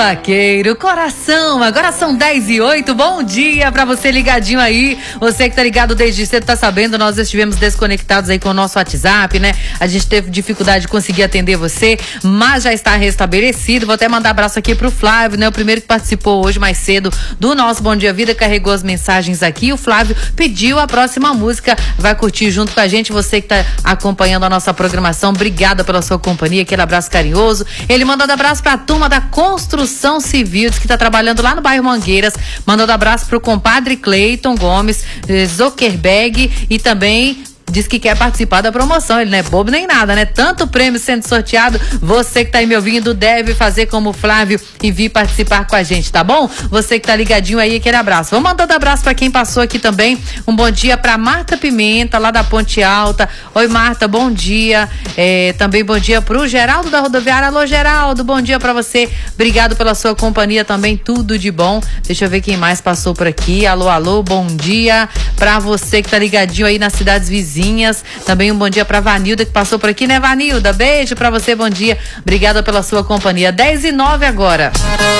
vaqueiro, coração. Agora são 10h08. Bom dia pra você ligadinho aí. Você que tá ligado desde cedo tá sabendo, nós estivemos desconectados aí com o nosso WhatsApp, né? A gente teve dificuldade de conseguir atender você, mas já está restabelecido. Vou até mandar abraço aqui pro Flávio, né? O primeiro que participou hoje mais cedo do nosso Bom Dia Vida, carregou as mensagens aqui. O Flávio pediu a próxima música, vai curtir junto com a gente. Você que tá acompanhando a nossa programação, obrigada pela sua companhia, aquele abraço carinhoso. Ele mandando abraço pra turma da Construção Civil, diz que tá trabalhando lá no bairro Mangueiras, mandando abraço pro compadre Cleiton Gomes, Zuckerberg, e também diz que quer participar da promoção. Ele não é bobo nem nada, né? Tanto prêmio sendo sorteado, você que tá aí me ouvindo deve fazer como o Flávio e vir participar com a gente, tá bom? Você que tá ligadinho aí, aquele abraço. Vamos mandando abraço pra quem passou aqui também. Um bom dia pra Marta Pimenta, lá da Ponte Alta. Oi, Marta, bom dia. Também bom dia pro Geraldo da Rodoviária. Alô, Geraldo, bom dia pra você. Obrigado pela sua companhia também, tudo de bom. Deixa eu ver quem mais passou por aqui. Alô, alô, bom dia pra você que tá ligadinho aí nas cidades vizinhas. Também um bom dia pra Vanilda que passou por aqui, né, Vanilda? Beijo pra você, bom dia. Obrigada pela sua companhia. 10h09 agora.